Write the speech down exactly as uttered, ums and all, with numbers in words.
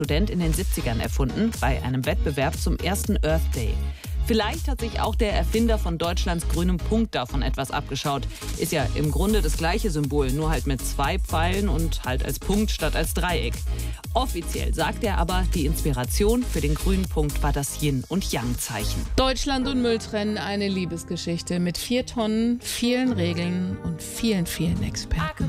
Student in den siebzigern erfunden, bei einem Wettbewerb zum ersten Earth Day. Vielleicht hat sich auch der Erfinder von Deutschlands grünem Punkt davon etwas abgeschaut. Ist ja im Grunde das gleiche Symbol, nur halt mit zwei Pfeilen und halt als Punkt statt als Dreieck. Offiziell sagt er aber, die Inspiration für den grünen Punkt war das Yin- und Yang-Zeichen. Deutschland und Mülltrennen, eine Liebesgeschichte mit vier Tonnen, vielen Regeln und vielen, vielen Experten.